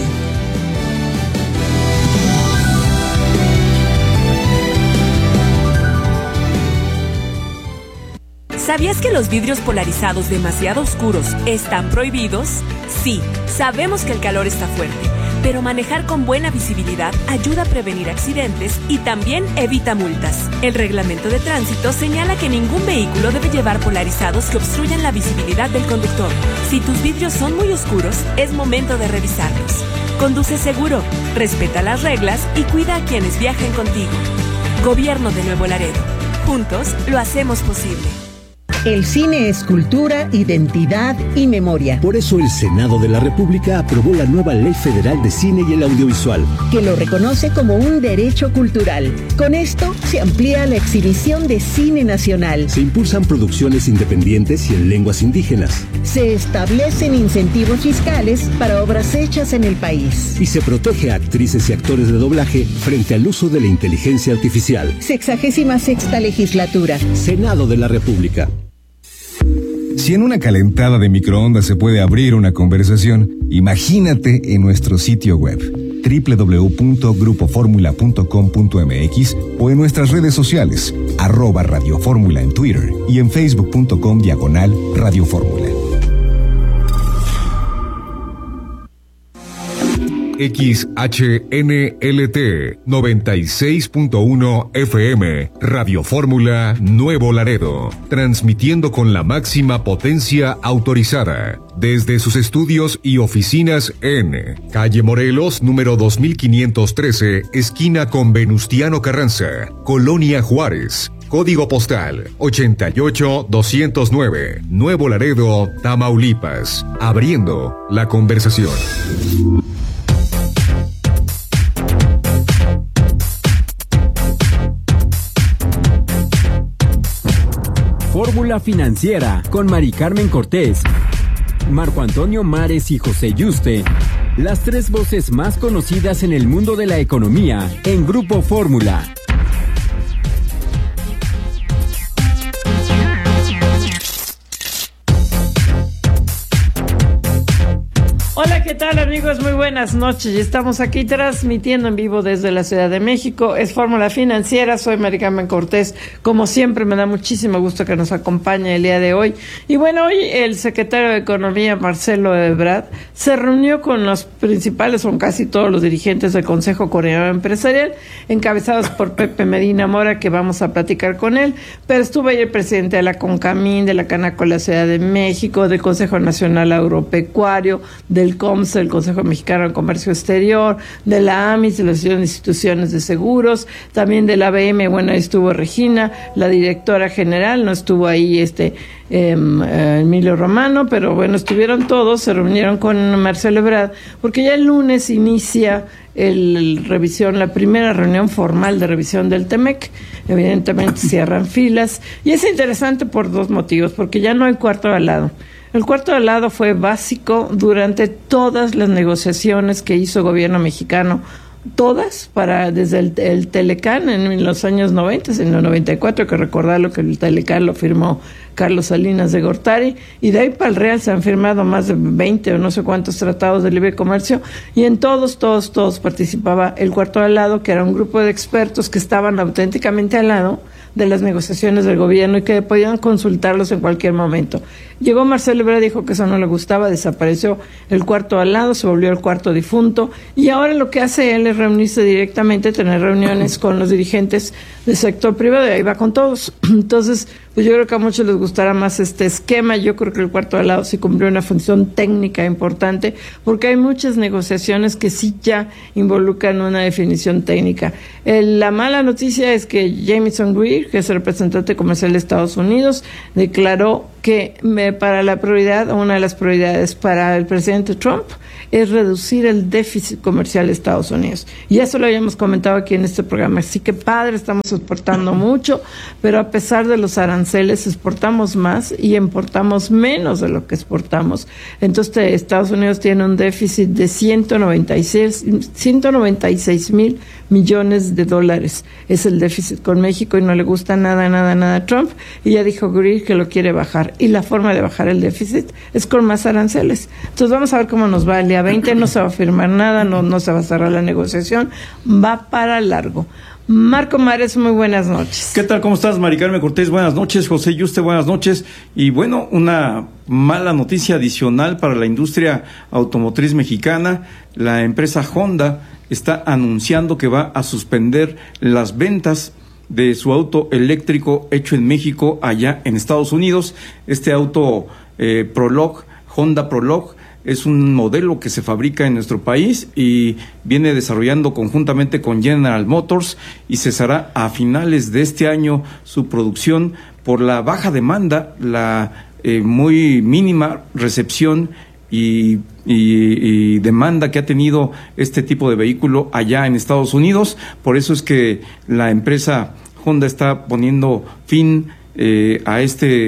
¿Sabías que los vidrios polarizados demasiado oscuros están prohibidos? Sí, sabemos que el calor está fuerte, pero manejar con buena visibilidad ayuda a prevenir accidentes y también evita multas. El reglamento de tránsito señala que ningún vehículo debe llevar polarizados que obstruyan la visibilidad del conductor. Si tus vidrios son muy oscuros, es momento de revisarlos. Conduce seguro, respeta las reglas y cuida a quienes viajen contigo. Gobierno de Nuevo Laredo. Juntos lo hacemos posible. El cine es cultura, identidad y memoria. Por eso el Senado de la República aprobó la nueva Ley Federal de Cine y el Audiovisual, que lo reconoce como un derecho cultural. Con esto se amplía la exhibición de cine nacional. Se impulsan producciones independientes y en lenguas indígenas. Se establecen incentivos fiscales para obras hechas en el país. Y se protege a actrices y actores de doblaje frente al uso de la inteligencia artificial. 66ª legislatura. Senado de la República. Si en una calentada de microondas se puede abrir una conversación, imagínate en nuestro sitio web www.grupoformula.com.mx o en nuestras redes sociales @Radio Fórmula en Twitter y en facebook.com/Radio Fórmula. XHNLT 96.1 FM, Radio Fórmula Nuevo Laredo, transmitiendo con la máxima potencia autorizada desde sus estudios y oficinas en Calle Morelos, número 2513, esquina con Venustiano Carranza, Colonia Juárez. Código postal 88209, Nuevo Laredo, Tamaulipas. Abriendo la conversación. Fórmula Financiera con Mari Carmen Cortés, Marco Antonio Mares y José Yuste, las tres voces más conocidas en el mundo de la economía en Grupo Fórmula. Hola, ¿qué tal amigos? Muy buenas noches. Estamos aquí transmitiendo en vivo desde la Ciudad de México. Es Fórmula Financiera, soy Mari Carmen Cortés. Como siempre me da muchísimo gusto que nos acompañe el día de hoy. Y bueno, hoy el secretario de Economía, Marcelo Ebrard, se reunió con los principales, con casi todos los dirigentes del Consejo Coordinador Empresarial, encabezados por Pepe Medina Mora, que vamos a platicar con él. Pero estuvo ahí el presidente de la CONCAMIN, de la Canaco de la Ciudad de México, del Consejo Nacional Agropecuario, del COMSE, el Consejo Mexicano de Comercio Exterior, de la AMIS, de las instituciones de seguros, también de la ABM. Bueno, ahí estuvo Regina, la directora general, no estuvo ahí Emilio Romano, pero bueno, estuvieron todos, se reunieron con Marcelo Ebrard, porque ya el lunes inicia la primera reunión formal de revisión del TEMEC. Evidentemente cierran filas, y es interesante por dos motivos, porque ya no hay cuarto de al lado. El cuarto de al lado fue básico durante todas las negociaciones que hizo el gobierno mexicano, todas, desde el Telecán en los años 90, en el 94, que recordarlo que el Telecán lo firmó Carlos Salinas de Gortari, y de ahí para el Real se han firmado más de 20 o no sé cuántos tratados de libre comercio, y en todos participaba el cuarto de al lado, que era un grupo de expertos que estaban auténticamente al lado de las negociaciones del gobierno y que podían consultarlos en cualquier momento. Llegó Marcelo Ebrard, dijo que eso no le gustaba, desapareció el cuarto al lado, se volvió el cuarto difunto, y ahora lo que hace él es reunirse directamente, tener reuniones con los dirigentes del sector privado, y ahí va con todos. Entonces, pues yo creo que a muchos les gustará más este esquema. Yo creo que el cuarto de lado sí cumplió una función técnica importante, porque hay muchas negociaciones que sí ya involucran una definición técnica. La mala noticia es que Jamieson Greer, que es el representante comercial de Estados Unidos, declaró que para la prioridad, una de las prioridades para el presidente Trump es reducir el déficit comercial de Estados Unidos. Y eso lo habíamos comentado aquí en este programa. Así que padre, estamos exportando mucho, pero a pesar de los aranceles exportamos más y importamos menos de lo que exportamos. Entonces Estados Unidos tiene un déficit de 196 mil millones de dólares. Es el déficit con México y no le gusta nada a Trump. Y ya dijo Greer que lo quiere bajar. Y la forma de bajar el déficit es con más aranceles. Entonces vamos a ver cómo nos va el día 20. No se va a firmar nada, no se va a cerrar la negociación. Va para largo. Marco Mares, muy buenas noches. ¿Qué tal? ¿Cómo estás, Mari Carmen Cortés? Buenas noches. José Yuste, buenas noches. Y bueno, una mala noticia adicional para la industria automotriz mexicana. La empresa Honda está anunciando que va a suspender las ventas de su auto eléctrico hecho en México allá en Estados Unidos. Este auto Prologue, Honda Prologue, es un modelo que se fabrica en nuestro país y viene desarrollando conjuntamente con General Motors, y cesará a finales de este año su producción por la baja demanda, la muy mínima recepción y demanda que ha tenido este tipo de vehículo allá en Estados Unidos. Por eso es que la empresa Honda está poniendo fin a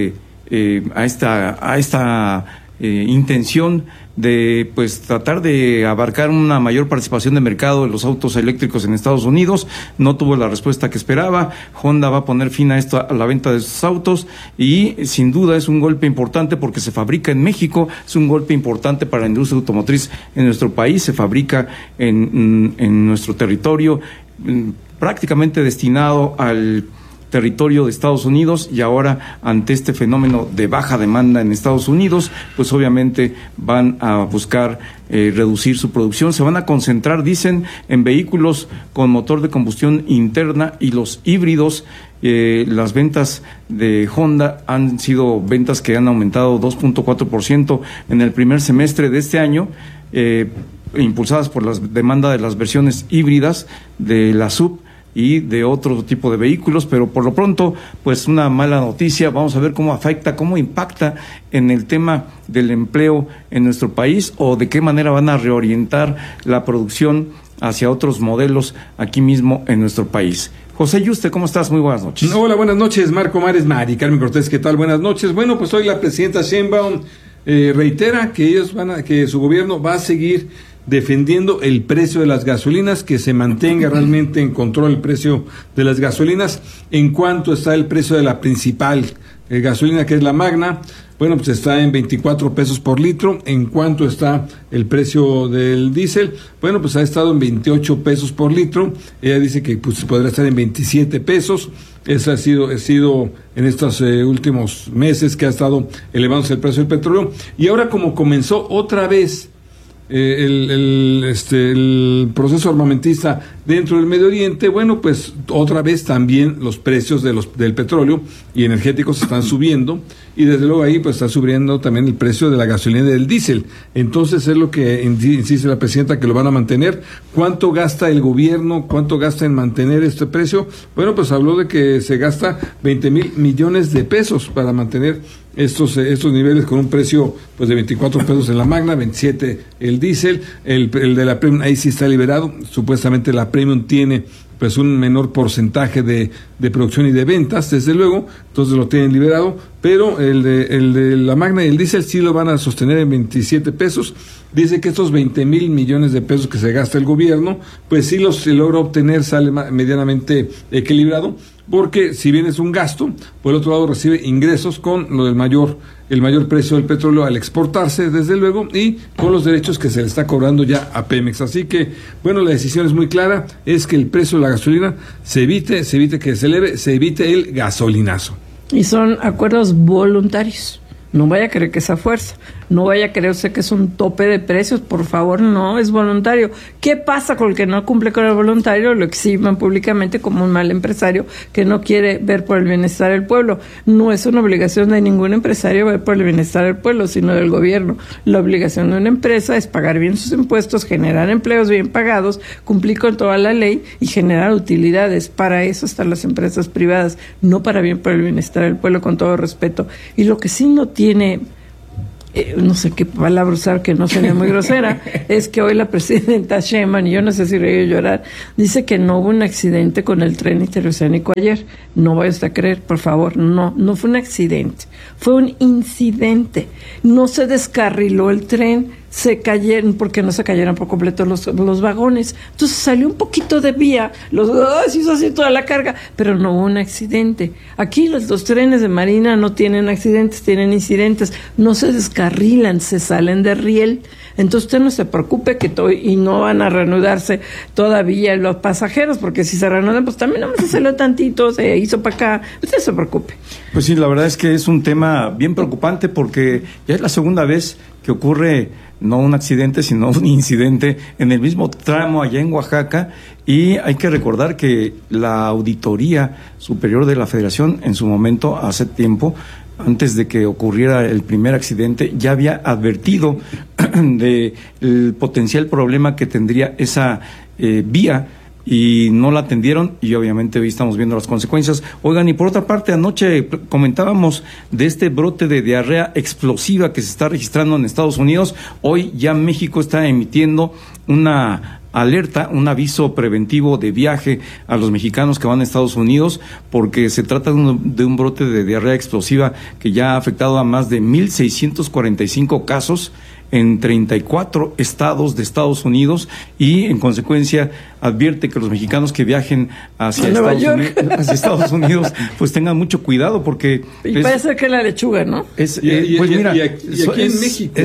esta intención de pues tratar de abarcar una mayor participación de mercado de los autos eléctricos en Estados Unidos. No tuvo la respuesta que esperaba. Honda va a poner fin a esto, a la venta de sus autos, y sin duda es un golpe importante porque se fabrica en México. Es un golpe importante para la industria automotriz en nuestro país. Se fabrica en nuestro territorio, prácticamente destinado al territorio de Estados Unidos, y ahora ante este fenómeno de baja demanda en Estados Unidos, pues obviamente van a buscar reducir su producción. Se van a concentrar, dicen, en vehículos con motor de combustión interna y los híbridos. Las ventas de Honda han sido ventas que han aumentado 2.4% en el primer semestre de este año, impulsadas por la demanda de las versiones híbridas de la SUV y de otro tipo de vehículos. Pero por lo pronto, pues una mala noticia. Vamos a ver cómo afecta, cómo impacta en el tema del empleo en nuestro país, o de qué manera van a reorientar la producción hacia otros modelos aquí mismo en nuestro país. José Yuste, ¿cómo estás? Muy buenas noches. Hola, buenas noches, Marco Mares, Mari Carmen Cortés, ¿qué tal? Buenas noches. Bueno, pues hoy la presidenta Sheinbaum reitera que que su gobierno va a seguir defendiendo el precio de las gasolinas, que se mantenga realmente en control el precio de las gasolinas. En cuanto está el precio de la principal gasolina, que es la Magna, bueno, pues está en 24 pesos por litro. En cuanto está el precio del diésel, bueno, pues ha estado en 28 pesos por litro. Ella dice que pues podrá estar en 27 pesos. Eso ha sido en estos últimos meses que ha estado elevándose el precio del petróleo. Y ahora, como comenzó otra vez el proceso armamentista dentro del Medio Oriente, bueno, pues otra vez también los precios del petróleo y energéticos están subiendo, y desde luego ahí pues está subiendo también el precio de la gasolina y del diésel. Entonces es lo que insiste la presidenta, que lo van a mantener. ¿Cuánto gasta el gobierno? ¿Cuánto gasta en mantener este precio? Bueno, pues habló de que se gasta 20,000 millones de pesos para mantener estos niveles, con un precio pues de 24 pesos en la Magna, 27 el diésel. El de la Premium ahí sí está liberado. Supuestamente la Premium tiene pues un menor porcentaje de producción y de ventas, desde luego, entonces lo tienen liberado, pero el de la Magna y el diésel sí lo van a sostener en 27 pesos. Dice que estos 20,000 millones de pesos que se gasta el gobierno, pues sí se logra obtener, sale medianamente equilibrado, porque si bien es un gasto, por el otro lado recibe ingresos con lo del el mayor precio del petróleo al exportarse, desde luego, y con los derechos que se le está cobrando ya a Pemex. Así que, bueno, la decisión es muy clara, es que el precio de la gasolina se evite que se eleve, se evite el gasolinazo. Y son acuerdos voluntarios. No vaya a creer que esa fuerza. No vaya a creerse que es un tope de precios, por favor, no, es voluntario. ¿Qué pasa con el que no cumple con el voluntario? Lo exhiban públicamente como un mal empresario que no quiere ver por el bienestar del pueblo. No es una obligación de ningún empresario ver por el bienestar del pueblo, sino del gobierno. La obligación de una empresa es pagar bien sus impuestos, generar empleos bien pagados, cumplir con toda la ley y generar utilidades. Para eso están las empresas privadas, no para bien por el bienestar del pueblo, con todo respeto. Y lo que sí no tiene... no sé qué palabra usar que no sea muy grosera, es que hoy la presidenta Sheinbaum, y yo no sé si reír o llorar, dice que no hubo un accidente con el tren interoceánico ayer. No vaya usted a creer, por favor, no fue un accidente, fue un incidente. No se descarriló el tren, se cayeron, porque no se cayeron por completo los vagones. Entonces salió un poquito de vía, se hizo así toda la carga, pero no hubo un accidente. Aquí los trenes de Marina no tienen accidentes, tienen incidentes, no se descarrilan, se salen de riel. Entonces usted no se preocupe y no van a reanudarse todavía los pasajeros, porque si se reanudan, pues también vamos a hacerlo tantito, se hizo para acá, usted no se preocupe. Pues sí, la verdad es que es un tema bien preocupante porque ya es la segunda vez que ocurre no un accidente, sino un incidente en el mismo tramo allá en Oaxaca, y hay que recordar que la Auditoría Superior de la Federación en su momento, hace tiempo, antes de que ocurriera el primer accidente, ya había advertido del potencial problema que tendría esa vía, y no la atendieron, y obviamente hoy estamos viendo las consecuencias. Oigan, y por otra parte, anoche comentábamos de este brote de diarrea explosiva que se está registrando en Estados Unidos. Hoy ya México está emitiendo una alerta, un aviso preventivo de viaje a los mexicanos que van a Estados Unidos, porque se trata de un brote de diarrea explosiva que ya ha afectado a más de 1,645 casos en 34 estados de Estados Unidos, y en consecuencia advierte que los mexicanos que viajen hacia Estados Unidos pues tengan mucho cuidado, porque parece que la lechuga, ¿no? Pues mira, aquí en México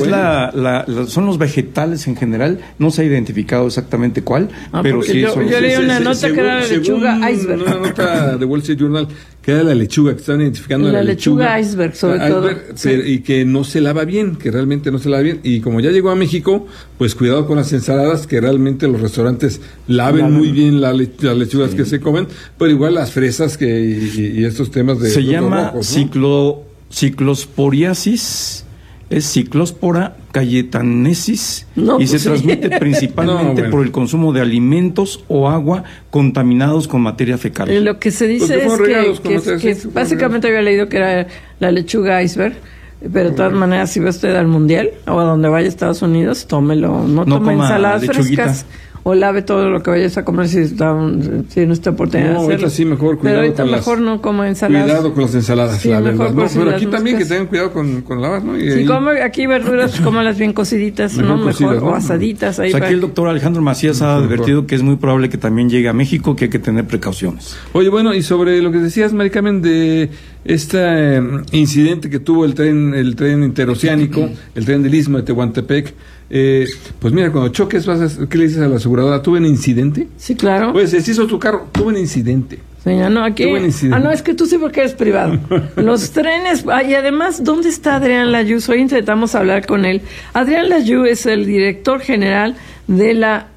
son los vegetales en general, no se ha identificado exactamente cuál, pero sí yo leí una nota que era la lechuga iceberg. Una nota de Wall Street Journal que era la lechuga, que estaban identificando la lechuga iceberg, sobre todo. Y que no se lava bien, que realmente no se lava bien. Y como ya llegó a México, pues cuidado con las ensaladas, que realmente los restaurantes laven muy bien las lechugas que se comen, pero igual las fresas y estos temas de... Se llama rojos, ¿no? Ciclosporiasis, es Cyclospora cayetanesis, se transmite principalmente por el consumo de alimentos o agua contaminados con materia fecal. Lo que se dice que básicamente había leído que era la lechuga iceberg, pero de todas maneras, si va usted al mundial o a donde vaya a Estados Unidos, tómelo, no tome ensaladas frescas. O lave todo lo que vayas a comer si no está oportunidad de hacerlo. Ahorita sí, mejor cuidado. Pero ahorita mejor no coma ensaladas. Cuidado con las ensaladas, sí, la verdad. Pero aquí también buscas. que tengan cuidado con lavar, ¿no? Si come aquí verduras, cómalas bien cociditas, mejor, o asaditas. Ahí aquí el doctor Alejandro Macías ha advertido que es muy probable que también llegue a México, que hay que tener precauciones. Oye, bueno, y sobre lo que decías, Mari Carmen, de este incidente que tuvo el tren interoceánico, el tren del Istmo de Tehuantepec. Pues mira, cuando choques, ¿qué le dices a la aseguradora? ¿Tuve un incidente? Sí, claro. Pues se hizo tu carro, tuve un incidente. Sí, no, aquí. No, es que tú sí, porque eres privado. Los trenes, y además, ¿dónde está Adrián Layuz? Hoy intentamos hablar con él. Adrián Layuz es el director general de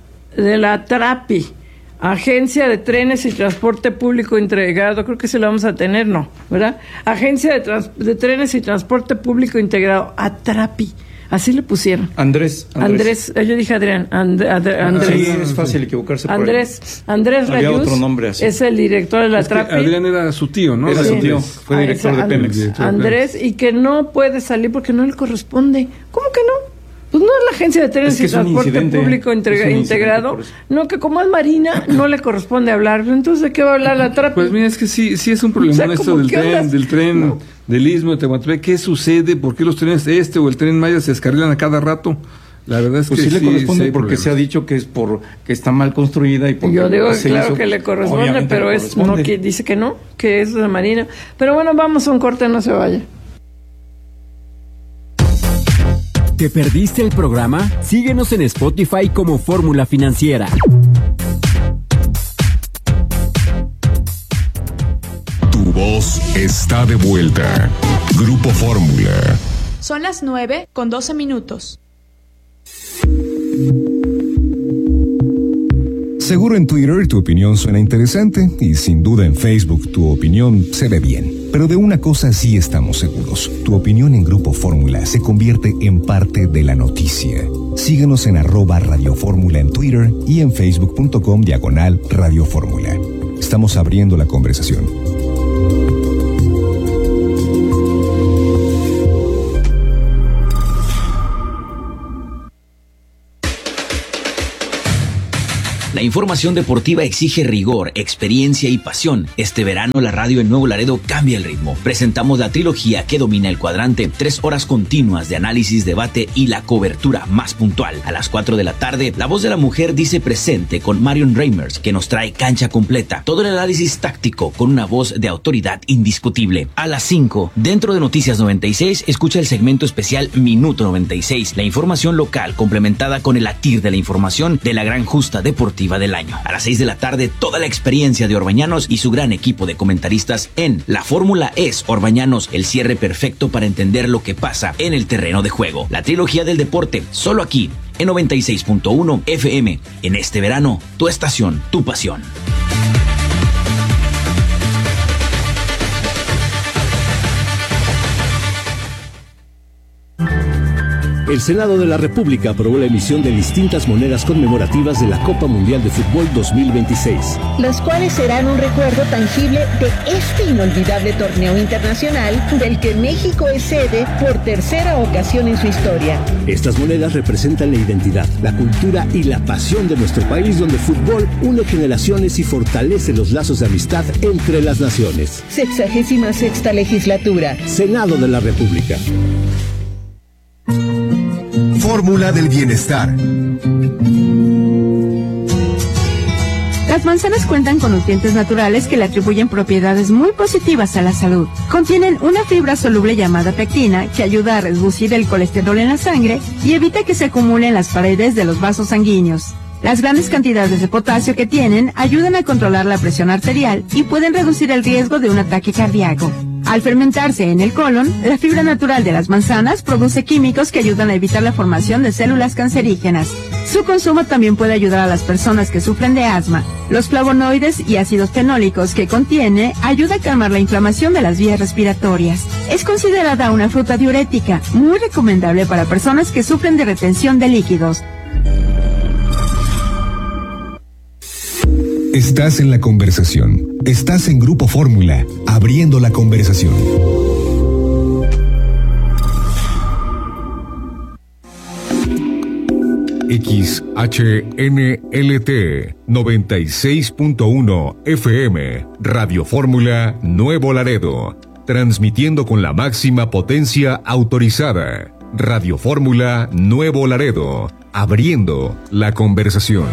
la TRAPI, Agencia de Trenes y Transporte Público Integrado. Creo que se lo vamos a tener, ¿no? ¿Verdad? Agencia de Trenes y Transporte Público Integrado, ATRAPI. Así le pusieron. Andrés. Yo dije Adrián. Andrés. Sí, es fácil equivocarse por Andrés Layuz. Había otro nombre así. Es el director de la TRAPI. Adrián era su tío, ¿no? Era su tío. Fue director de Pemex. Andrés, y que no puede salir porque no le corresponde. ¿Cómo que no? Pues no es la Agencia de Trenes y Transporte Público Integrado. No, que como es Marina, no le corresponde hablar. Entonces, ¿de qué va a hablar la TRAPI? Pues mira, es que sí es un problema esto del tren, no. Del Istmo de Tehuantepec. ¿Qué sucede? ¿Por qué los trenes o el tren Maya se descarrilan a cada rato? La verdad es pues que sí le corresponde, porque se ha dicho que es que está mal construida y porque yo digo claro que le corresponde, pero no, que dice que no, que es de Marina. Pero bueno, vamos a un corte, no se vaya. ¿Te perdiste el programa? Síguenos en Spotify como Fórmula Financiera. Tu voz está de vuelta. Grupo Fórmula. Son las 9:12. Seguro en Twitter tu opinión suena interesante y sin duda en Facebook tu opinión se ve bien. Pero de una cosa sí estamos seguros. Tu opinión en Grupo Fórmula se convierte en parte de la noticia. Síguenos en @Radio Fórmula en Twitter y en facebook.com/Radio Fórmula. Estamos abriendo la conversación. La información deportiva exige rigor, experiencia y pasión. Este verano la radio en Nuevo Laredo cambia el ritmo. Presentamos la trilogía que domina el cuadrante, 3 horas continuas de análisis, debate y la cobertura más puntual. A las 4 de la tarde, La Voz de la Mujer dice presente con Marion Reimers, que nos trae cancha completa. Todo el análisis táctico con una voz de autoridad indiscutible. A las 5, dentro de Noticias 96, escucha el segmento especial Minuto 96, la información local complementada con el latir de la información de la gran justa deportiva del año. A las 6 de la tarde, toda la experiencia de Orbañanos y su gran equipo de comentaristas en La Fórmula es Orbañanos, el cierre perfecto para entender lo que pasa en el terreno de juego. La trilogía del deporte, solo aquí, en 96.1 FM. En este verano, tu estación, tu pasión. El Senado de la República aprobó la emisión de distintas monedas conmemorativas de la Copa Mundial de Fútbol 2026. Las cuales serán un recuerdo tangible de este inolvidable torneo internacional del que México es sede por tercera ocasión en su historia. Estas monedas representan la identidad, la cultura y la pasión de nuestro país, donde el fútbol une generaciones y fortalece los lazos de amistad entre las naciones. 66ª legislatura. Senado de la República. Fórmula del bienestar. Las manzanas cuentan con nutrientes naturales que le atribuyen propiedades muy positivas a la salud. Contienen una fibra soluble llamada pectina que ayuda a reducir el colesterol en la sangre y evita que se acumule en las paredes de los vasos sanguíneos. Las grandes cantidades de potasio que tienen ayudan a controlar la presión arterial y pueden reducir el riesgo de un ataque cardíaco. Al fermentarse en el colon, la fibra natural de las manzanas produce químicos que ayudan a evitar la formación de células cancerígenas. Su consumo también puede ayudar a las personas que sufren de asma. Los flavonoides y ácidos fenólicos que contiene ayuda a calmar la inflamación de las vías respiratorias. Es considerada una fruta diurética, muy recomendable para personas que sufren de retención de líquidos. Estás en la conversación. Estás en Grupo Fórmula, abriendo la conversación. XHNLT 96.1 FM, Radio Fórmula Nuevo Laredo, transmitiendo con la máxima potencia autorizada. Radio Fórmula Nuevo Laredo, abriendo la conversación.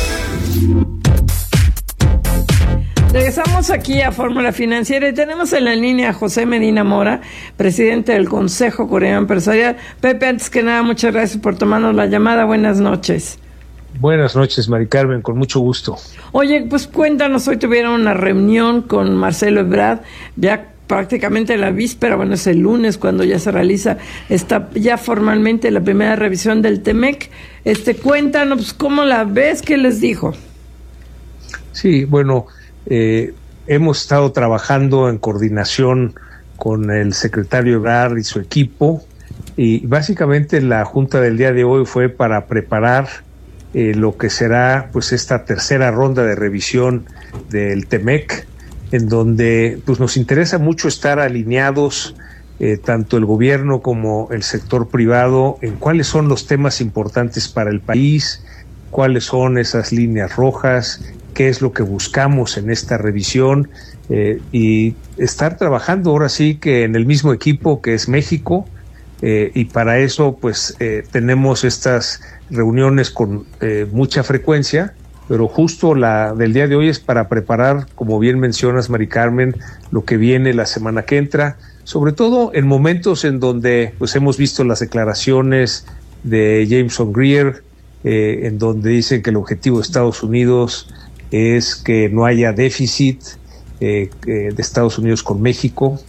Regresamos aquí a Fórmula Financiera y tenemos en la línea a José Medina Mora, presidente del Consejo Coreano Empresarial. Pepe, antes que nada, muchas gracias por tomarnos la llamada. Buenas noches. Buenas noches, Mari Carmen, con mucho gusto. Oye, pues cuéntanos, hoy tuvieron una reunión con Marcelo Ebrard, ya prácticamente la víspera, bueno, es el lunes cuando ya se realiza ya formalmente la primera revisión del TEMEC. Cuéntanos, pues, ¿cómo la ves? ¿Qué les dijo? Sí, bueno, hemos estado trabajando en coordinación con el secretario Ebrard y su equipo, y básicamente la junta del día de hoy fue para preparar lo que será pues esta tercera ronda de revisión del TEMEC, en donde pues nos interesa mucho estar alineados tanto el gobierno como el sector privado en cuáles son los temas importantes para el país, cuáles son esas líneas rojas, qué es lo que buscamos en esta revisión, y estar trabajando ahora sí que en el mismo equipo que es México, y para eso pues tenemos estas reuniones con mucha frecuencia, pero justo la del día de hoy es para preparar, como bien mencionas, Mari Carmen, lo que viene la semana que entra, sobre todo en momentos en donde pues hemos visto las declaraciones de Jameson Greer, en donde dicen que el objetivo de Estados Unidos es que no haya déficit de Estados Unidos con México,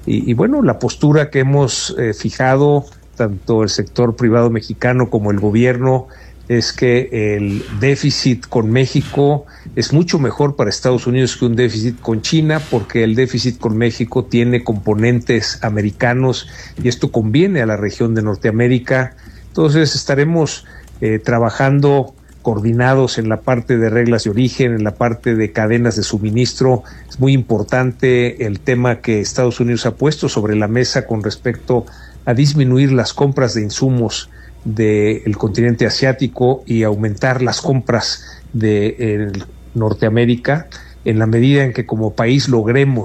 Y bueno, la postura que hemos fijado, tanto el sector privado mexicano como el gobierno, es que el déficit con México es mucho mejor para Estados Unidos que un déficit con China, porque el déficit con México tiene componentes americanos y esto conviene a la región de Norteamérica. Entonces estaremos trabajando coordinados en la parte de reglas de origen, en la parte de cadenas de suministro. Es muy importante el tema que Estados Unidos ha puesto sobre la mesa con respecto a disminuir las compras de insumos del continente asiático y aumentar las compras de Norteamérica, en la medida en que como país logremos